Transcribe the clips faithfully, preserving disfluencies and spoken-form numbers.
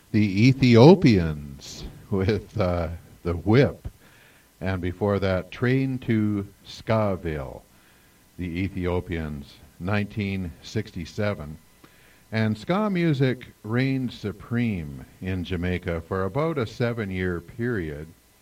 The Ethiopians with uh, the whip, and before that, Train to Skaville, the Ethiopians, nineteen sixty-seven. And ska music reigned supreme in Jamaica for about a seven-year period,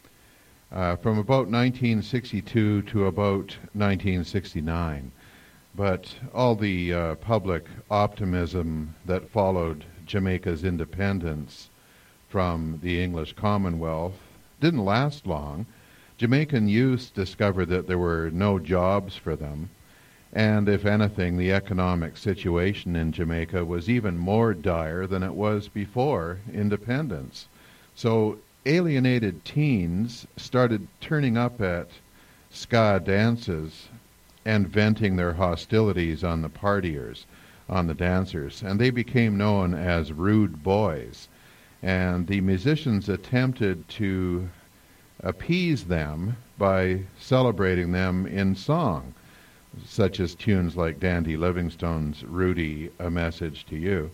uh, from about nineteen sixty-two to about nineteen sixty-nine. But all the uh, public optimism that followed Jamaica's independence from the English Commonwealth didn't last long. Jamaican youths discovered that there were no jobs for them, and if anything, the economic situation in Jamaica was even more dire than it was before independence. So alienated teens started turning up at ska dances and venting their hostilities on the partiers, on the dancers, and they became known as rude boys. And the musicians attempted to appease them by celebrating them in song, such as tunes like Dandy Livingstone's Rudy, A Message to You.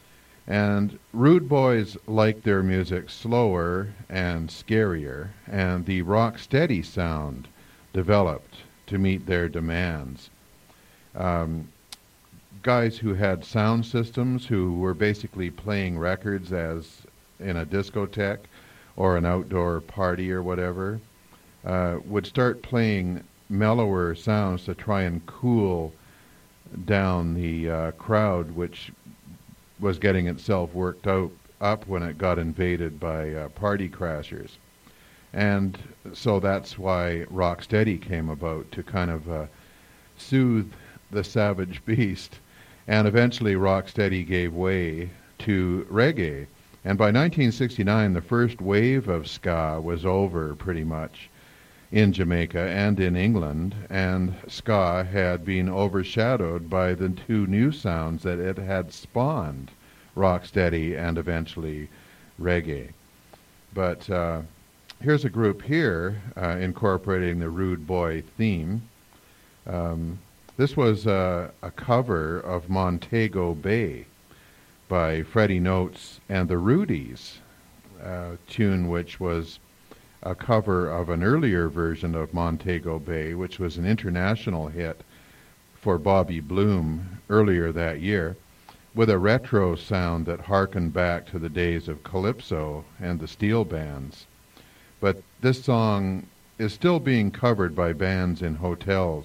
And rude boys liked their music slower and scarier, and the rock-steady sound developed to meet their demands. Um, guys who had sound systems, who were basically playing records as in a discotheque or an outdoor party or whatever, uh, would start playing mellower sounds to try and cool down the uh, crowd, which was getting itself worked out up when it got invaded by uh, party crashers. And so that's why Rocksteady came about, to kind of uh, soothe the savage beast. And eventually Rocksteady gave way to reggae. And by nineteen sixty-nine, the first wave of ska was over pretty much in Jamaica and in England, and ska had been overshadowed by the two new sounds that it had spawned, rocksteady and eventually reggae. But uh, here's a group here uh, incorporating the rude boy theme. Um, this was uh, a cover of Montego Bay by Freddie Notes and the Rudies, a tune which was a cover of an earlier version of Montego Bay, which was an international hit for Bobby Bloom earlier that year, with a retro sound that harkened back to the days of Calypso and the steel bands. But this song is still being covered by bands in hotels